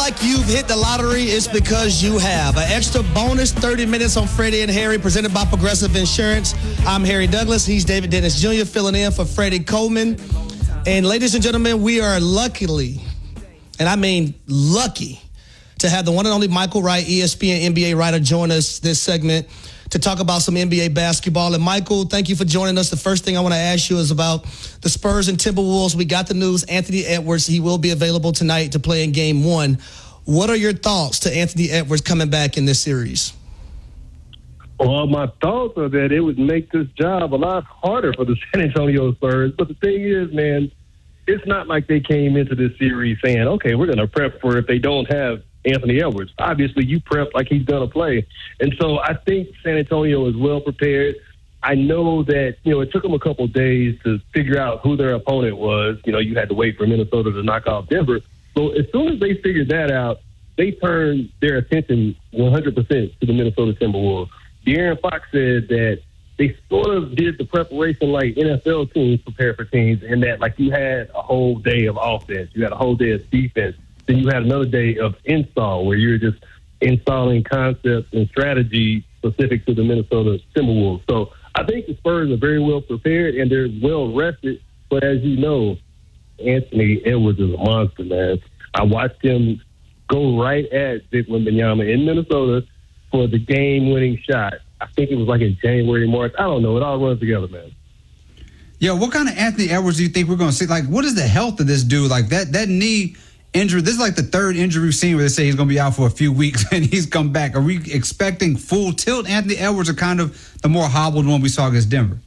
like you've hit the lottery, it's because you have. An extra bonus 30 minutes on Freddie and Harry, presented by Progressive Insurance. I'm Harry Douglas. He's David Dennis Jr. filling in for Freddie Coleman. And ladies and gentlemen, we are luckily, and I mean lucky, to have the one and only Michael Wright, ESPN NBA writer, join us this segment to talk about some NBA basketball. And Michael, thank you for joining us. The first thing I want to ask you is about the Spurs and Timberwolves. We got the news, Anthony Edwards, he will be available tonight to play in Game 1. What are your thoughts to Anthony Edwards coming back in this series? Well, my thoughts are that it would make this job a lot harder for the San Antonio Spurs. But the thing is, man, it's not like they came into this series saying, okay, we're going to prep for if they don't have Anthony Edwards. Obviously, you prep like he's going to play. And so I think San Antonio is well prepared. I know that, it took them a couple of days to figure out who their opponent was. You had to wait for Minnesota to knock off Denver. So as soon as they figured that out, they turned their attention 100% to the Minnesota Timberwolves. De'Aaron Fox said that they sort of did the preparation like NFL teams prepare for teams, and that like you had a whole day of offense, you had a whole day of defense, then you had another day of install where you're just installing concepts and strategy specific to the Minnesota Timberwolves. So I think the Spurs are very well prepared and they're well rested. But as you know, Anthony Edwards is a monster, man. I watched him go right at Victor Wembanyama in Minnesota for the game-winning shot. I think it was like in January, March. I don't know. It all runs together, man. Yeah, what kind of Anthony Edwards do you think we're going to see? Like, what is the health of this dude? Like, that knee injury, this is like the third injury we've seen where they say he's going to be out for a few weeks and he's come back. Are we expecting full tilt Anthony Edwards, or kind of the more hobbled one we saw against Denver?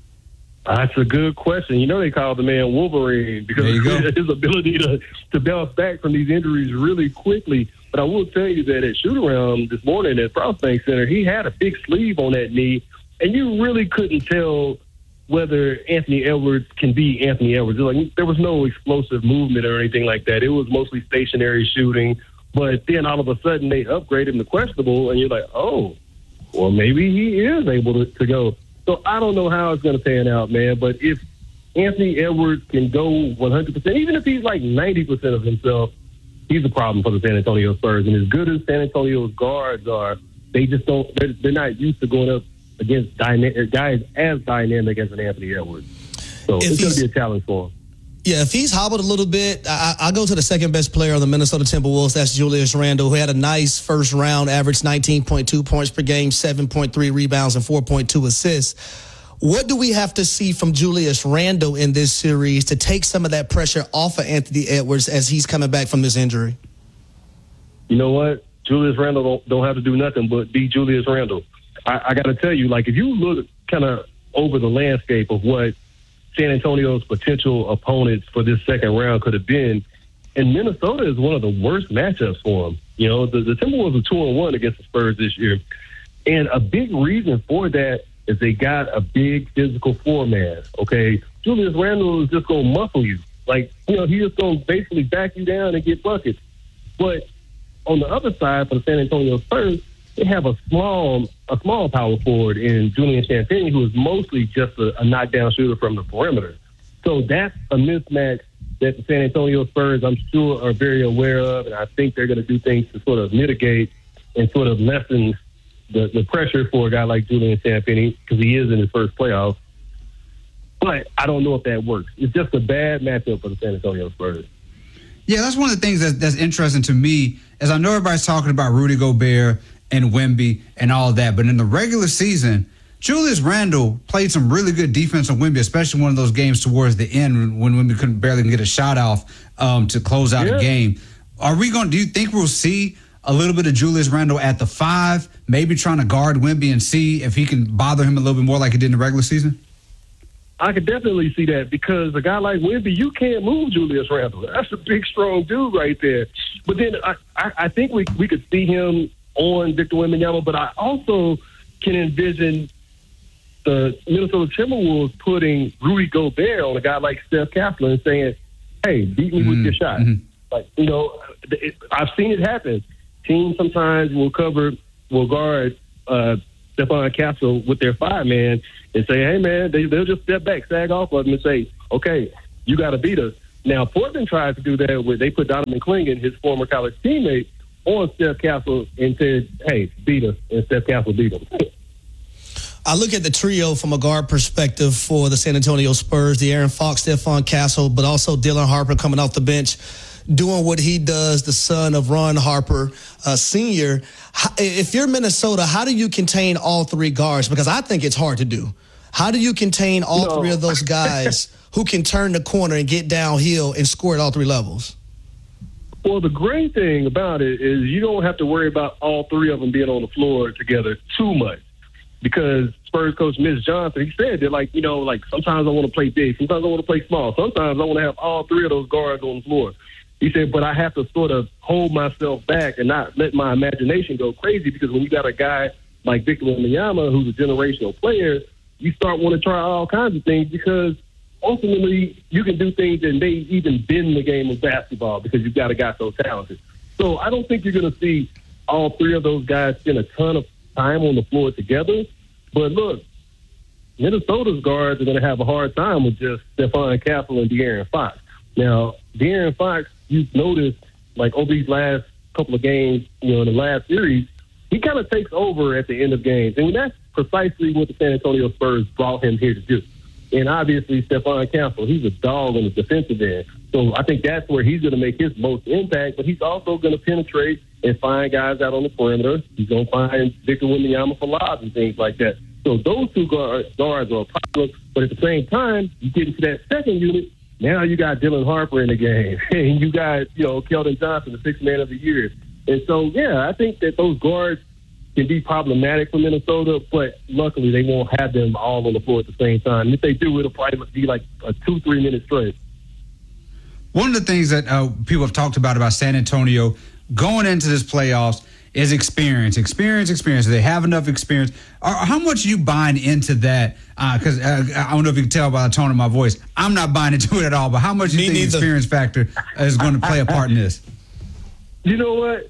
That's a good question. They call the man Wolverine because of his ability to bounce back from these injuries really quickly. But I will tell you that at shoot-around this morning at Frost Bank Center, he had a big sleeve on that knee, and you really couldn't tell whether Anthony Edwards can be Anthony Edwards. Like, there was no explosive movement or anything like that. It was mostly stationary shooting. But then all of a sudden they upgraded him to questionable, and you're like, oh, well, maybe he is able to go. So I don't know how it's going to pan out, man. But if Anthony Edwards can go 100%, even if he's like 90% of himself, he's a problem for the San Antonio Spurs. And as good as San Antonio's guards are, they just don't. They're not used to going up against guys as dynamic as an Anthony Edwards. So it's going to be a challenge for him. Yeah, if he's hobbled a little bit, I'll go to the second best player on the Minnesota Timberwolves. That's Julius Randle, who had a nice first round, averaged 19.2 points per game, 7.3 rebounds, and 4.2 assists. What do we have to see from Julius Randle in this series to take some of that pressure off of Anthony Edwards as he's coming back from this injury? You know what? Julius Randle don't have to do nothing but be Julius Randle. I got to tell you, like, if you look kind of over the landscape of what San Antonio's potential opponents for this second round could have been, and Minnesota is one of the worst matchups for them. The Timberwolves are 2-1 against the Spurs this year. And a big reason for that is they got a big physical four-man, okay? Julius Randle is just going to muffle you. Like, he's just going to basically back you down and get buckets. But on the other side, for the San Antonio Spurs, they have a small power forward in Julian Champagnie, who is mostly just a knockdown shooter from the perimeter. So that's a mismatch that the San Antonio Spurs, I'm sure, are very aware of, and I think they're going to do things to sort of mitigate and sort of lessen the pressure for a guy like Julian Champagnie, because he is in his first playoff. But I don't know if that works. It's just a bad matchup for the San Antonio Spurs. Yeah, that's one of the things that's interesting to me, is I know everybody's talking about Rudy Gobert and Wemby and all of that, but in the regular season, Julius Randle played some really good defense on Wemby, especially one of those games towards the end when Wemby couldn't barely get a shot off to close out a game. Do you think we'll see a little bit of Julius Randle at the 5, maybe trying to guard Wemby and see if he can bother him a little bit more like he did in the regular season? I could definitely see that, because a guy like Wemby, you can't move Julius Randle. That's a big, strong dude right there. But then I think we could see him on Victor Wembanyama, but I also can envision the Minnesota Timberwolves putting Rudy Gobert on a guy like Steph Kaplan and saying, hey, beat me with your shot. Like, I've seen it happen. Teams sometimes will guard Stephon Castle with their 5-man and say, hey, man, they'll just step back, sag off of him and say, okay, you got to beat us. Now, Portland tried to do that where they put Donovan Clingan, his former college teammate, on Steph Castle and said, hey, beat us, and Steph Castle beat him. I look at the trio from a guard perspective for the San Antonio Spurs, De'Aaron Fox, Stephon Castle, but also Dylan Harper coming off the bench, doing what he does, the son of Ron Harper, Sr. If you're Minnesota, how do you contain all three guards? Because I think it's hard to do. How do you contain all three of those guys who can turn the corner and get downhill and score at all three levels? Well, the great thing about it is you don't have to worry about all three of them being on the floor together too much, because Spurs coach Mitch Johnson, he said that, like, sometimes I want to play big, sometimes I want to play small, sometimes I want to have all three of those guards on the floor. He said, but I have to sort of hold myself back and not let my imagination go crazy, because when you got a guy like Victor Wembanyama, who's a generational player, you start wanting to try all kinds of things, because ultimately you can do things that may even bend the game of basketball because you've got a guy so talented. So I don't think you're going to see all three of those guys spend a ton of time on the floor together. But look, Minnesota's guards are going to have a hard time with just Stephon Castle and De'Aaron Fox. Now, De'Aaron Fox, you've noticed, like, over these last couple of games, in the last series, he kind of takes over at the end of games. And that's precisely what the San Antonio Spurs brought him here to do. And obviously, Stephon Castle, he's a dog on the defensive end. So I think that's where he's going to make his most impact. But he's also going to penetrate and find guys out on the perimeter. He's going to find Victor Wembanyama for lobs and things like that. So those two guards are a problem. But at the same time, you get into that second unit, now you got Dylan Harper in the game. And you got, Keldon Johnson, the sixth man of the year. And so, yeah, I think that those guards can be problematic for Minnesota, but luckily they won't have them all on the floor at the same time. And if they do, it'll probably be like a 2-3 minute stretch. One of the things that people have talked about San Antonio going into this playoffs is experience. Do they have enough experience? How much are you buying into that? Because I don't know if you can tell by the tone of my voice, I'm not buying into it at all, but how much do you think the experience factor is going to play a part in this? You know what?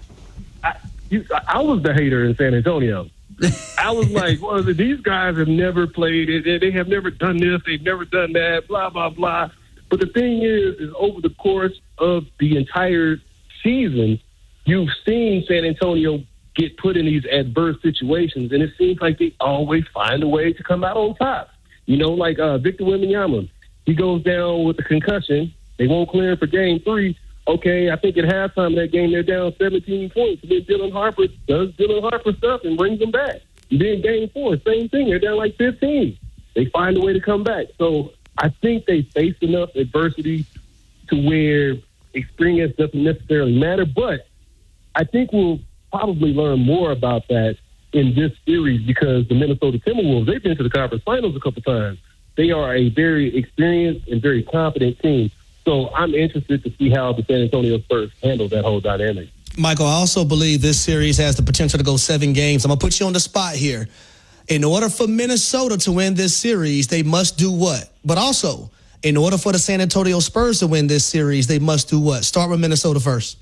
I was the hater in San Antonio. I was like, well, these guys have never played it. They have never done this. They've never done that, blah, blah, blah. But the thing is over the course of the entire season, you've seen San Antonio get put in these adverse situations, and it seems like they always find a way to come out on top. Like Victor Wembanyama, he goes down with a concussion. They won't clear him for game 3. Okay, I think at halftime of that game, they're down 17 points. And then Dylan Harper does Dylan Harper stuff and brings them back. And then game 4, same thing. They're down like 15. They find a way to come back. So I think they faced enough adversity to where experience doesn't necessarily matter. But I think we'll probably learn more about that in this series, because the Minnesota Timberwolves, they've been to the conference finals a couple times. They are a very experienced and very confident team. So I'm interested to see how the San Antonio Spurs handle that whole dynamic. Michael, I also believe this series has the potential to go 7 games. I'm going to put you on the spot here. In order for Minnesota to win this series, they must do what? But also, in order for the San Antonio Spurs to win this series, they must do what? Start with Minnesota first.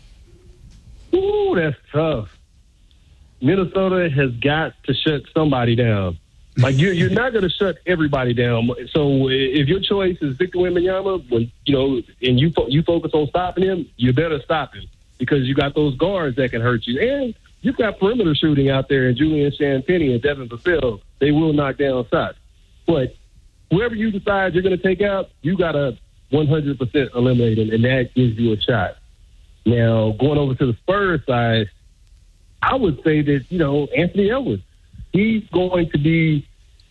Ooh, that's tough. Minnesota has got to shut somebody down. Like, you're not going to shut everybody down. So if your choice is Victor Wembanyama, and you focus on stopping him, you better stop him, because you got those guards that can hurt you. And you've got perimeter shooting out there in Julian Champagnie and Devin Vassell. They will knock down shots. But whoever you decide you're going to take out, you got to 100% eliminate him, and that gives you a shot. Now, going over to the Spurs side, I would say that, Anthony Edwards, he's going to be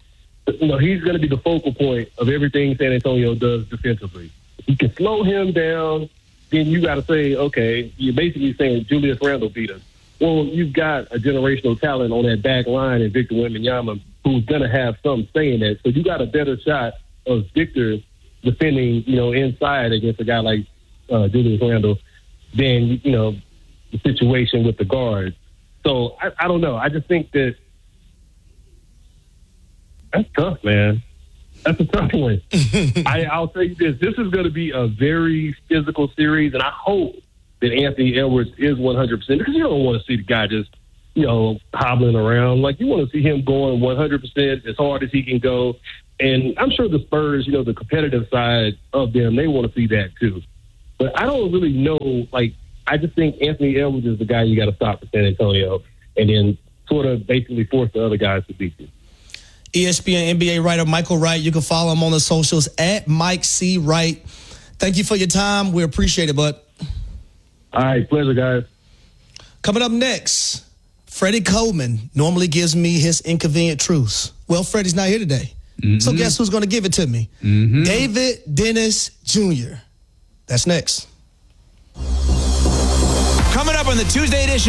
the focal point of everything San Antonio does defensively. You can slow him down, then you got to say, okay, you're basically saying Julius Randle beat us. Well, you've got a generational talent on that back line in Victor Wembanyama who's going to have some say in that. So you got a better shot of Victor defending, inside against a guy like Julius Randle than, the situation with the guards. So I don't know. I just think that that's tough, man. That's a tough one. I'll tell you this. This is going to be a very physical series, and I hope that Anthony Edwards is 100%, because you don't want to see the guy just, hobbling around. Like, you want to see him going 100% as hard as he can go. And I'm sure the Spurs, the competitive side of them, they want to see that too. But I don't really know. Like, I just think Anthony Edwards is the guy you got to stop for San Antonio, and then sort of basically force the other guys to beat you. ESPN NBA writer Michael Wright. You can follow him on the socials at Mike C. Wright. Thank you for your time. We appreciate it, bud. All right, pleasure, guys. Coming up next, Freddie Coleman normally gives me his inconvenient truths. Well, Freddie's not here today. So guess who's going to give it to me? David Dennis Jr. That's next. Coming up on the Tuesday edition